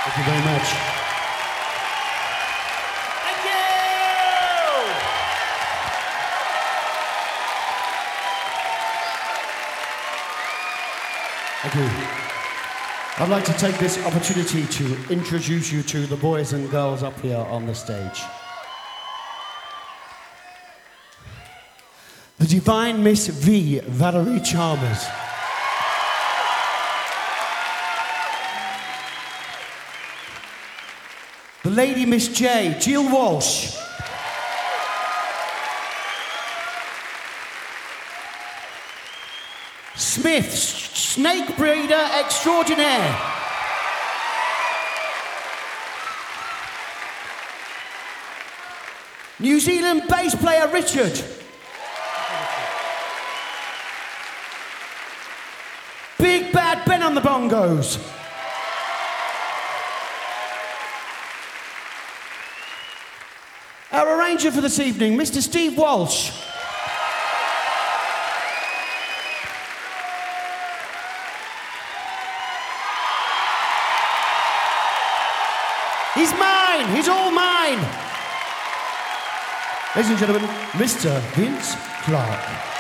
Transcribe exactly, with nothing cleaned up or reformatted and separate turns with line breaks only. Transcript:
Thank you very much.
Thank you!
Thank you. I'd like to take this opportunity to introduce you to the boys and girls up here on the stage. The Divine Miss V, Valerie Chalmers. The Lady Miss J, Jill Walsh. Smith, snake breeder extraordinaire. New Zealand bass player Richard. Big Bad Ben on the bongos. Our arranger for this evening, Mister Steve Walsh. He's mine, he's all mine. Ladies and gentlemen, Mister Vince Clarke.